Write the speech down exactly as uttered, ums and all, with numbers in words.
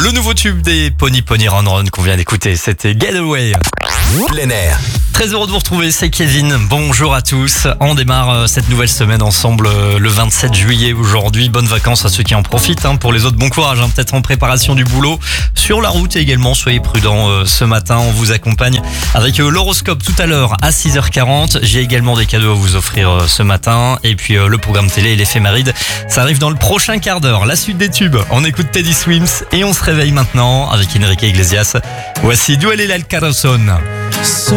Le nouveau tube des Pony Pony Run Run qu'on vient d'écouter, c'était Getaway. Plein air. Très heureux de vous retrouver, c'est Kevin. Bonjour à tous. On démarre cette nouvelle semaine ensemble le vingt-sept juillet aujourd'hui. Bonnes vacances à ceux qui en profitent. Hein. Pour les autres, bon courage. Hein. Peut-être en préparation du boulot. Sur la route également, soyez prudents euh, ce matin. On vous accompagne avec euh, l'horoscope tout à l'heure à six heures quarante. J'ai également des cadeaux à vous offrir euh, ce matin. Et puis euh, le programme télé et l'éphéméride, ça arrive dans le prochain quart d'heure. La suite des tubes, on écoute Teddy Swims et on se réveille maintenant avec Enrique Iglesias. Voici Duel et l'Alcarazón.